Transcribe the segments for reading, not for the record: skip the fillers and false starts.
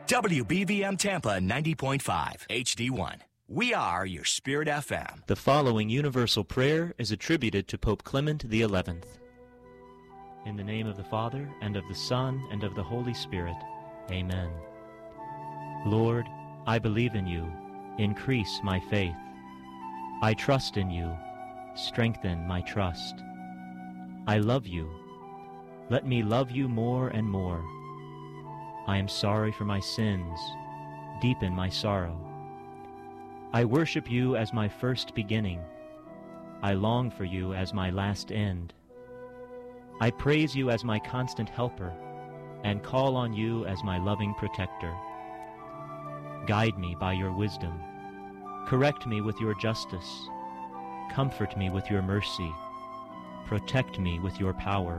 WBVM Tampa 90.5 HD1. We are your Spirit FM. The following universal prayer is attributed to Pope Clement XI. In the name of the Father, and of the Son, and of the Holy Spirit. Amen. Lord, I believe in you. Increase my faith. I trust in you. Strengthen my trust. I love you. Let me love you more and more. I am sorry for my sins. Deepen my sorrow. I worship you as my first beginning. I long for you as my last end. I praise you as my constant helper, and call on you as my loving protector. Guide me by your wisdom. Correct me with your justice. Comfort me with your mercy. Protect me with your power.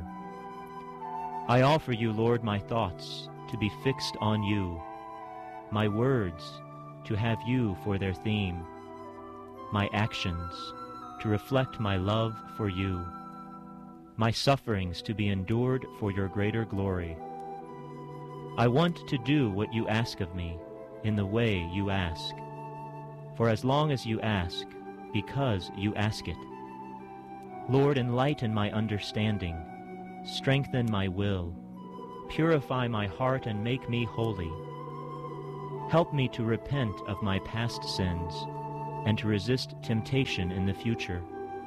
I offer you, Lord, my thoughts, to be fixed on you, my words, to have you for their theme, my actions, to reflect my love for you, my sufferings to be endured for your greater glory. I want to do what you ask of me, in the way you ask, for as long as you ask, because you ask it. Lord, enlighten my understanding, strengthen my will, purify my heart and make me holy. Help me to repent of my past sins and to resist temptation in the future.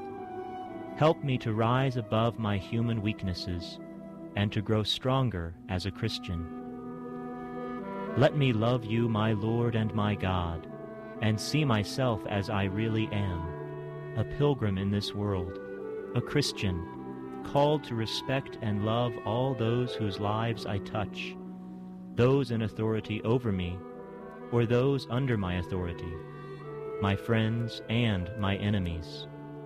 Help me to rise above my human weaknesses and to grow stronger as a Christian. Let me love you, my Lord and my God, and see myself as I really am, a pilgrim in this world, a Christian, called to respect and love all those whose lives I touch, those in authority over me, or those under my authority, my friends and my enemies.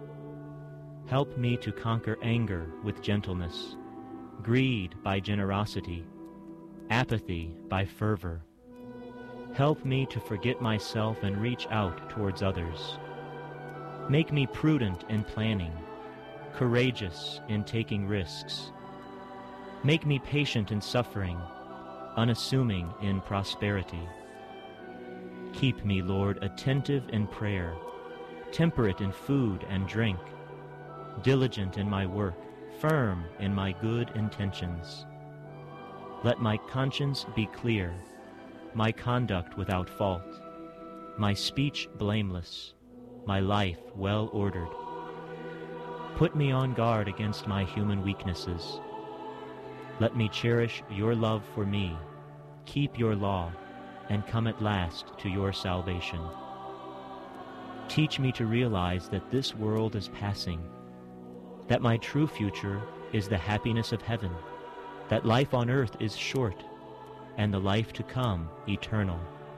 Help me to conquer anger with gentleness, greed by generosity, apathy by fervor. Help me to forget myself and reach out towards others. Make me prudent in planning, courageous in taking risks. Make me patient in suffering, unassuming in prosperity. Keep me, Lord, attentive in prayer, temperate in food and drink, diligent in my work, firm in my good intentions. Let my conscience be clear, my conduct without fault, my speech blameless, my life well ordered. Put me on guard against my human weaknesses. Let me cherish your love for me, keep your law, and come at last to your salvation. Teach me to realize that this world is passing, that my true future is the happiness of heaven, that life on earth is short, and the life to come eternal.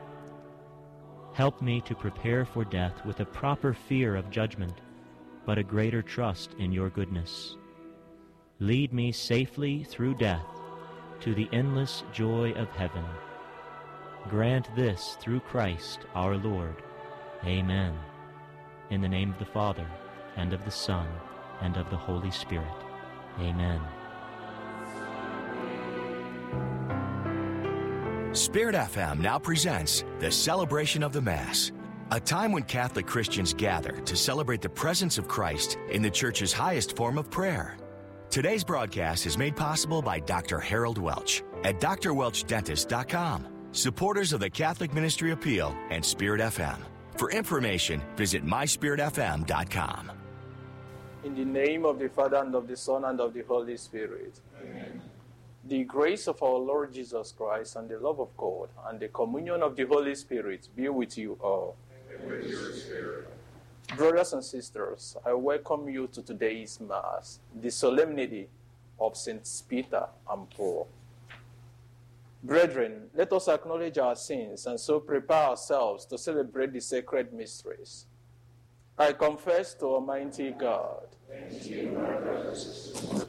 Help me to prepare for death with a proper fear of judgment, but a greater trust in your goodness. Lead me safely through death to the endless joy of heaven. Grant this through Christ our Lord. Amen. In the name of the Father, and of the Son, and of the Holy Spirit. Amen. Spirit FM now presents the Celebration of the Mass, a time when Catholic Christians gather to celebrate the presence of Christ in the Church's highest form of prayer. Today's broadcast is made possible by Dr. Harold Welch at drwelchdentist.com, supporters of the Catholic Ministry Appeal and Spirit FM. For information, visit myspiritfm.com. In the name of the Father, and of the Son, and of the Holy Spirit. Amen. The grace of our Lord Jesus Christ, and the love of God, and the communion of the Holy Spirit be with you all. And with your spirit. Brothers and sisters, I welcome you to today's Mass, the solemnity of Saints Peter and Paul. Brethren, let us acknowledge our sins and so prepare ourselves to celebrate the sacred mysteries. I confess to Almighty God. And to you, my brothers and sisters,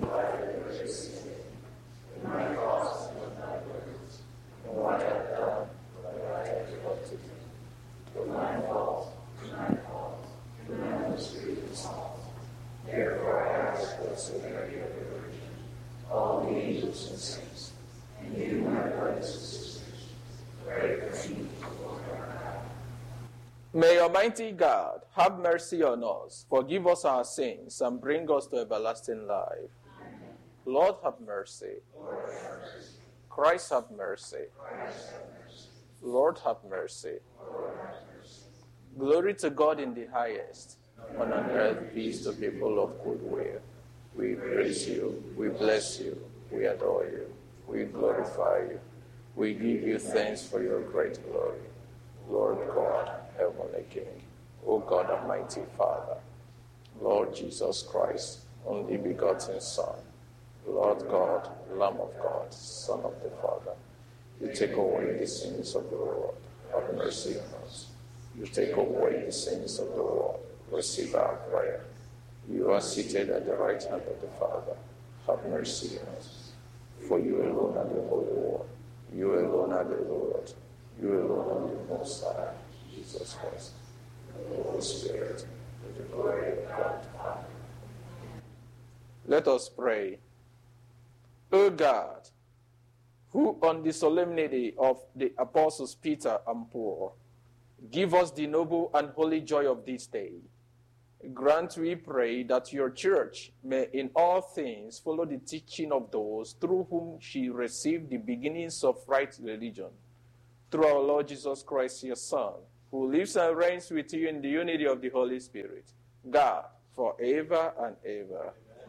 my thoughts and my words, and what I have done, what I have neglected, for my fault, for my mystery and fault. Therefore I ask Blessed Mary, the Virgin, all the angels and saints, and you, my brothers and sisters, May Almighty God have mercy on us, forgive us our sins, and bring us to everlasting life. Lord, have mercy. Christ, have mercy. Lord, have mercy. Glory to God in the highest, and on earth peace to people of good will. We praise you, we bless you, we adore you, we glorify you. We give you thanks for your great glory. Lord God, Heavenly King, O God, Almighty Father, Lord Jesus Christ, only begotten Son, Lord God, Lamb of God, Son of the Father, you take away the sins of the world, have mercy on us. You take away the sins of the world, receive our prayer. You are seated at the right hand of the Father, have mercy on us. For you alone are the Holy One, you alone are the Lord, you alone are the Most High, Jesus Christ, the Holy Spirit, with the glory of God. Amen. Let us pray. O God, who on the solemnity of the apostles Peter and Paul, give us the noble and holy joy of this day. Grant, we pray, that your church may in all things follow the teaching of those through whom she received the beginnings of right religion, through our Lord Jesus Christ, your Son, who lives and reigns with you in the unity of the Holy Spirit, God, forever and ever.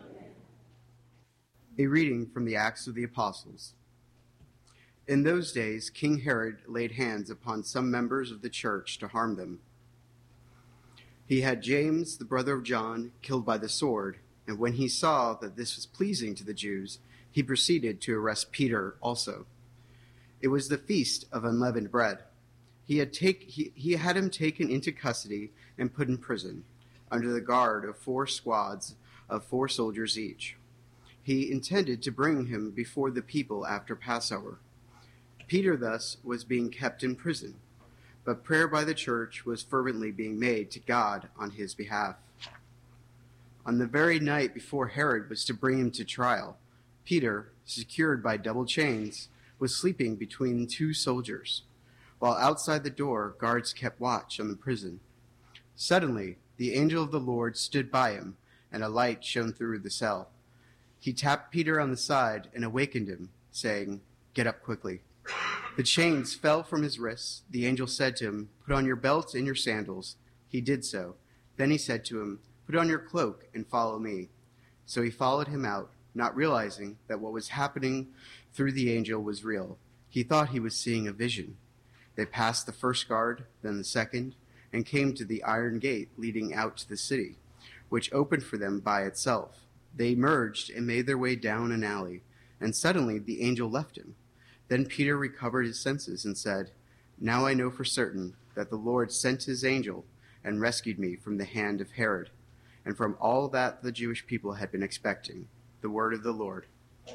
A reading from the Acts of the Apostles. In those days, King Herod laid hands upon some members of the church to harm them. He had James, the brother of John, killed by the sword, and when he saw that this was pleasing to the Jews, he proceeded to arrest Peter also. It was the feast of unleavened bread. He had him taken into custody and put in prison, under the guard of 4 squads of 4 soldiers each. He intended to bring him before the people after Passover. Peter thus was being kept in prison, but prayer by the church was fervently being made to God on his behalf. On the very night before Herod was to bring him to trial, Peter, secured by double chains, was sleeping between 2 soldiers, while outside the door guards kept watch on the prison. Suddenly, the angel of the Lord stood by him, and a light shone through the cell. He tapped Peter on the side and awakened him, saying, "Get up quickly." The chains fell from his wrists. The angel said to him, "Put on your belt and your sandals." He did so. Then he said to him, "Put on your cloak and follow me." So he followed him out, not realizing that what was happening through the angel was real. He thought he was seeing a vision. They passed the first guard, then the second, and came to the iron gate leading out to the city, which opened for them by itself. They emerged and made their way down an alley, and suddenly the angel left him. Then Peter recovered his senses and said, "Now I know for certain that the Lord sent his angel and rescued me from the hand of Herod, and from all that the Jewish people had been expecting." The word of the Lord.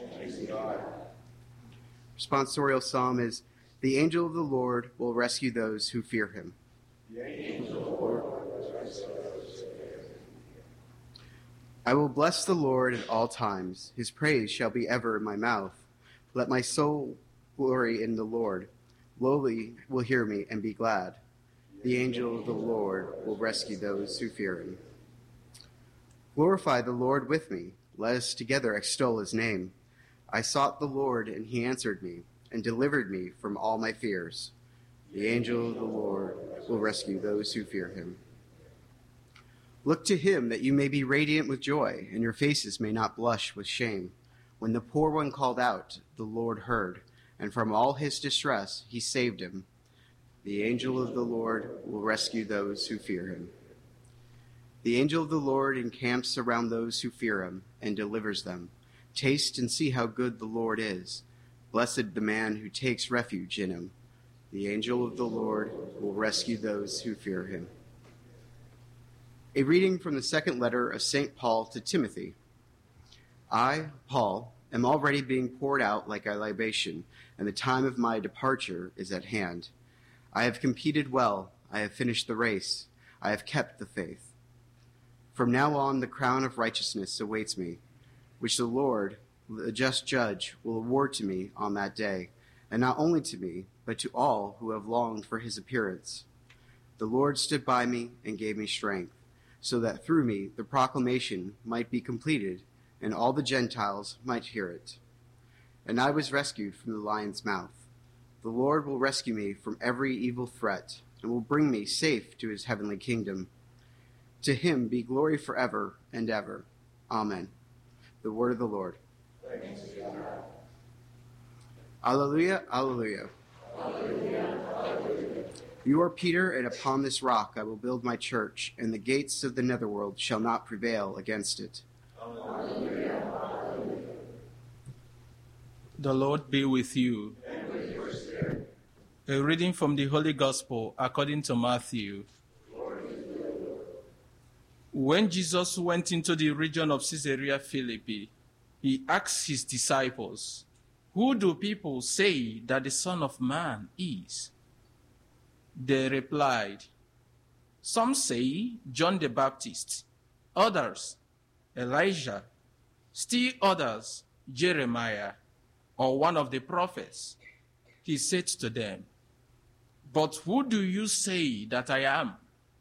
Responsorial psalm is, "The angel of the Lord will rescue those who fear him." The angel of the Lord will rescue those who fear him. I will bless the Lord at all times. His praise shall be ever in my mouth. Let my soul glory in the Lord. Lowly will hear me and be glad. The angel of the Lord will rescue those who fear him. Glorify the Lord with me. Let us together extol his name. I sought the Lord, and he answered me, and delivered me from all my fears. The angel of the Lord will rescue those who fear him. Look to him that you may be radiant with joy, and your faces may not blush with shame. When the poor one called out, the Lord heard, and from all his distress he saved him. The angel of the Lord will rescue those who fear him. The angel of the Lord encamps around those who fear him and delivers them. Taste and see how good the Lord is. Blessed the man who takes refuge in him. The angel of the Lord will rescue those who fear him. A reading from the second letter of St. Paul to Timothy. I, Paul, am already being poured out like a libation, and the time of my departure is at hand. I have competed well. I have finished the race. I have kept the faith. From now on, the crown of righteousness awaits me, which the Lord, the just judge, will award to me on that day, and not only to me, but to all who have longed for his appearance. The Lord stood by me and gave me strength, so that through me the proclamation might be completed, and all the Gentiles might hear it. And I was rescued from the lion's mouth. The Lord will rescue me from every evil threat, and will bring me safe to his heavenly kingdom. To him be glory forever and ever. Amen. The word of the Lord. Thanks be to God. Alleluia, alleluia. Alleluia, alleluia. You are Peter, and upon this rock I will build my church, and the gates of the netherworld shall not prevail against it. Alleluia, alleluia. The Lord be with you. And with your spirit. A reading from the Holy Gospel according to Matthew. Glory to you, Lord. When Jesus went into the region of Caesarea Philippi, he asked his disciples, "Who do people say that the Son of Man is?" They replied, "Some say John the Baptist, others Elijah, still others Jeremiah, or one of the prophets." He said to them, "But who do you say that I am?"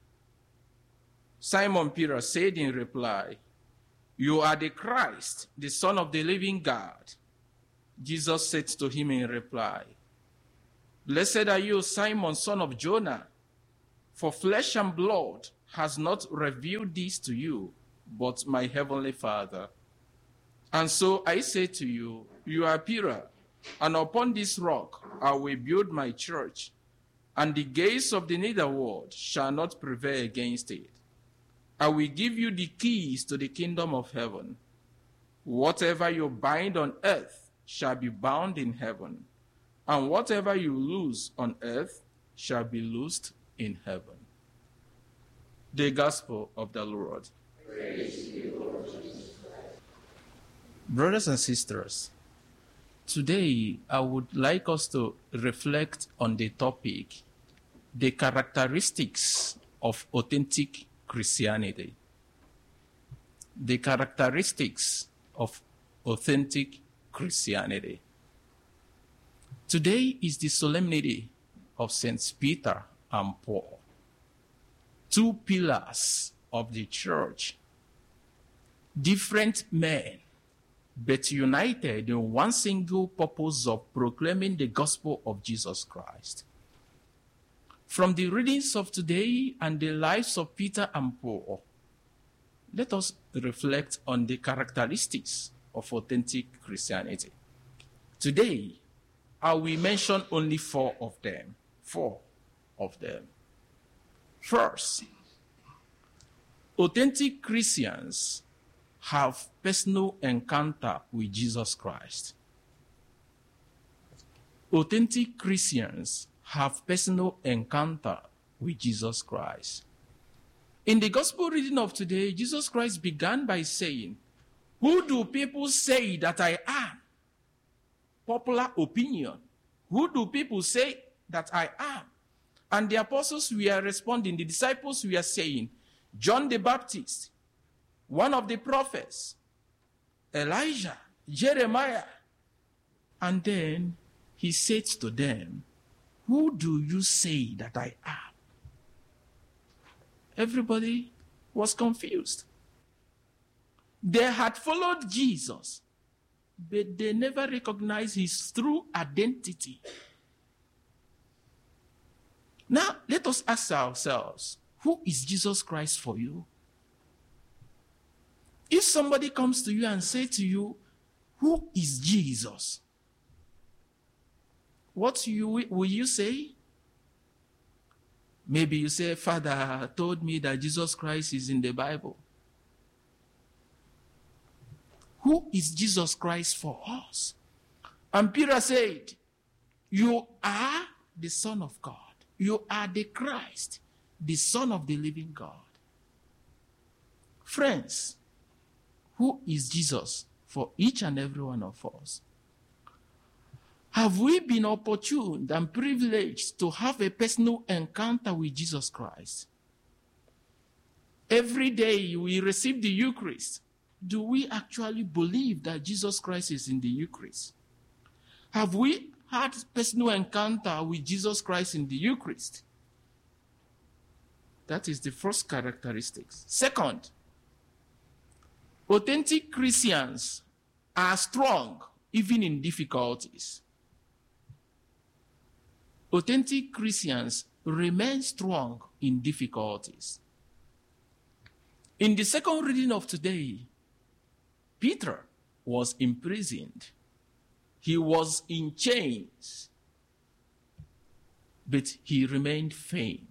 Simon Peter said in reply, "You are the Christ, the Son of the living God." Jesus said to him in reply, "Blessed are you, Simon, son of Jonah, for flesh and blood has not revealed this to you, but my heavenly Father. And so I say to you, you are Peter, and upon this rock I will build my church, and the gates of the netherworld shall not prevail against it. I will give you the keys to the kingdom of heaven. Whatever you bind on earth shall be bound in heaven, and whatever you loose on earth shall be loosed in heaven." The Gospel of the Lord. Praise to you, Lord Jesus Christ. Brothers and sisters, today I would like us to reflect on the topic, the characteristics of authentic Christianity. The characteristics of authentic Christianity. Today is the solemnity of Saints Peter and Paul, two pillars of the church, different men, but united in one single purpose of proclaiming the gospel of Jesus Christ. From the readings of today and the lives of Peter and Paul, let us reflect on the characteristics of authentic Christianity. Today, I will mention only four of them. First, authentic Christians have personal encounter with Jesus Christ. Authentic Christians have personal encounter with Jesus Christ. In the gospel reading of today, Jesus Christ began by saying, "Who do people say that I am?" Popular opinion. Who do people say that I am? And the apostles were responding, the disciples were saying, John the Baptist, one of the prophets, Elijah, Jeremiah. And then he said to them, "Who do you say that I am?" Everybody was confused. They had followed Jesus, but they never recognized his true identity. Now, let us ask ourselves, who is Jesus Christ for you? If somebody comes to you and says to you, "Who is Jesus?" what will you say? Maybe you say, "Father told me that Jesus Christ is in the Bible." Who is Jesus Christ for us? And Peter said, "You are the Son of God. You are the Christ, the Son of the living God." Friends, who is Jesus for each and every one of us? Have we been opportune and privileged to have a personal encounter with Jesus Christ? Every day we receive the Eucharist. Do we actually believe that Jesus Christ is in the Eucharist? Have we had personal encounter with Jesus Christ in the Eucharist. That is the first characteristic. Second, authentic Christians are strong even in difficulties. Authentic Christians remain strong in difficulties. In the second reading of today, Peter was imprisoned. He was in chains, but he remained firm.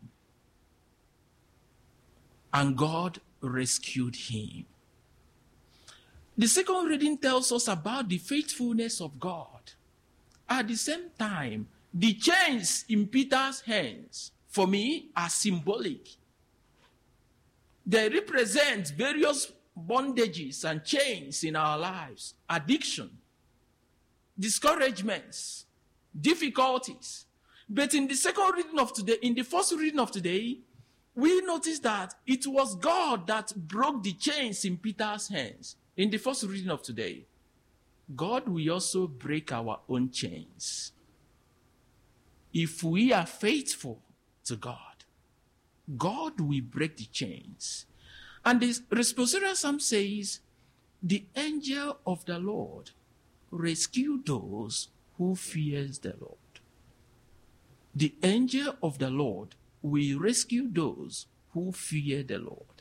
And God rescued him. The second reading tells us about the faithfulness of God. At the same time, the chains in Peter's hands, for me, are symbolic. They represent various bondages and chains in our lives, addiction, discouragements, difficulties. But in the second reading of today, in the first reading of today, we notice that it was God that broke the chains in Peter's hands. In the first reading of today, God will also break our own chains. If we are faithful to God, God will break the chains. And the responsorial psalm says, the angel of the Lord rescue those who fears the Lord. The angel of the Lord will rescue those who fear the Lord.